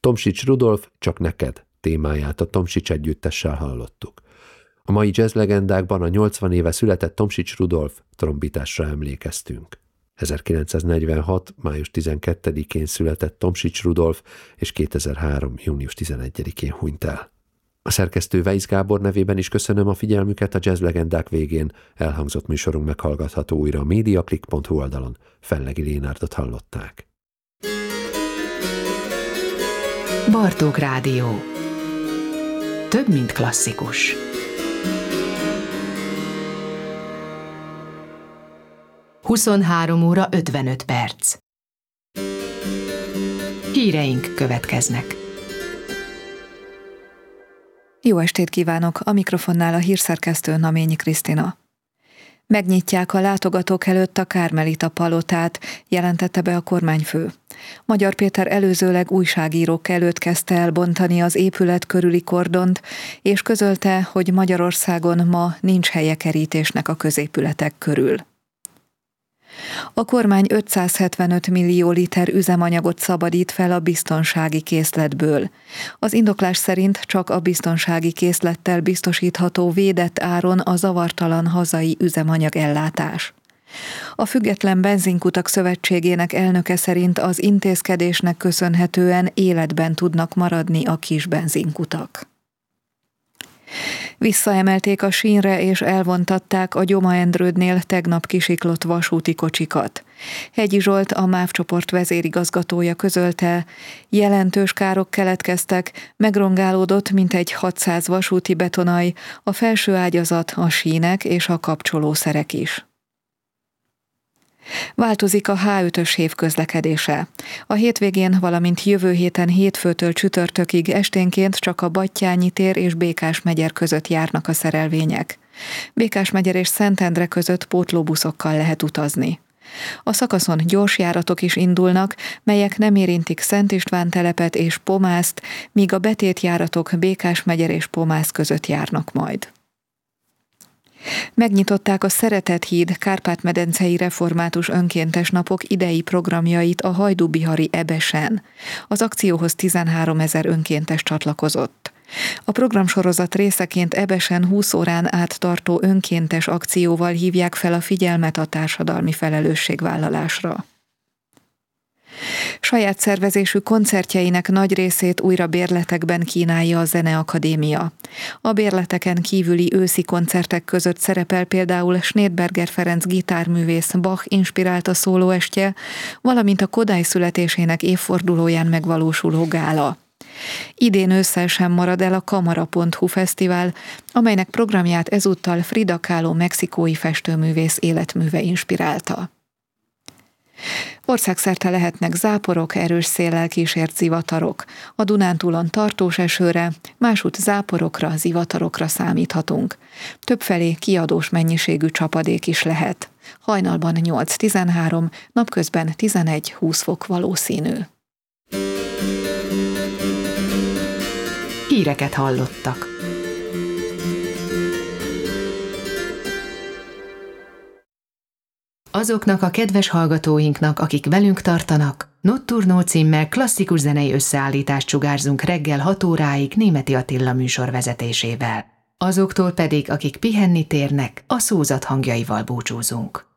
Tomsics Rudolf, Csak neked témáját a Tomsics együttessel hallottuk. A mai jazz legendákban a 80 éve született Tomsics Rudolf trombitásra emlékeztünk. 1946. május 12-én született Tomsics Rudolf, és 2003. június 11-én hunyt el. A szerkesztő Weisz Gábor nevében is köszönöm a figyelmüket. A Jazz Legendák végén elhangzott műsorunk meghallgatható újra a mediaclick.hu oldalon. Fellegi Lénárdot hallották. Bartók Rádió. Több, mint klasszikus. (23:55 perc). Híreink következnek. Jó estét kívánok! A mikrofonnál a hírszerkesztő Naményi Krisztina. Megnyitják a látogatók előtt a Kármelita palotát, jelentette be a kormányfő. Magyar Péter előzőleg újságírók előtt kezdte el bontani az épület körüli kordont, és közölte, hogy Magyarországon ma nincs helye kerítésnek a középületek körül. A kormány 575 millió liter üzemanyagot szabadít fel a biztonsági készletből. Az indoklás szerint csak a biztonsági készlettel biztosítható védett áron a zavartalan hazai üzemanyagellátás. A Független Benzinkutak Szövetségének elnöke szerint az intézkedésnek köszönhetően életben tudnak maradni a kis benzinkutak. Visszaemelték a sínre és elvontatták a Gyoma-Endrődnél tegnap kisiklott vasúti kocsikat. Hegyi Zsolt, a MÁV csoport vezérigazgatója közölte, jelentős károk keletkeztek, megrongálódott mintegy 600 vasúti betonaj, a felső ágyazat, a sínek és a kapcsolószerek is. Változik a H5-ös hév közlekedése. A hétvégén, valamint jövő héten hétfőtől csütörtökig esténként csak a Battyányi tér és Békás-megyer között járnak a szerelvények. Békás-megyer és Szentendre között pótlóbuszokkal lehet utazni. A szakaszon gyors járatok is indulnak, melyek nem érintik Szent István telepet és Pomászt, míg a betétjáratok Békás-megyer és Pomász között járnak majd. Megnyitották a Szeretett híd Kárpát-medencei református önkéntes napok idei programjait a hajdúbihari Ebesen. Az akcióhoz 13 000 önkéntes csatlakozott. A programsorozat részeként Ebesen 20 órán át tartó önkéntes akcióval hívják fel a figyelmet a társadalmi felelősségvállalásra. Saját szervezésű koncertjeinek nagy részét újra bérletekben kínálja a Zeneakadémia. A bérleteken kívüli őszi koncertek között szerepel például Snédberger Ferenc gitárművész Bach inspirálta szólóestje, valamint a Kodály születésének évfordulóján megvalósuló gála. Idén ősszel sem marad el a Kamara.hu fesztivál, amelynek programját ezúttal Frida Kahlo mexikói festőművész életműve inspirálta. Országszerte lehetnek záporok, erős széllel kísért zivatarok. A Dunántúlon tartós esőre, másút záporokra, zivatarokra számíthatunk. Többfelé kiadós mennyiségű csapadék is lehet. Hajnalban 8-13, napközben 11-20 fok valószínű. Híreket hallottak. Azoknak a kedves hallgatóinknak, akik velünk tartanak, Notturno címmel klasszikus zenei összeállítást sugárzunk reggel 6 óráig Németi Attila műsor vezetésével. Azoktól pedig, akik pihenni térnek, a szózat hangjaival búcsúzunk.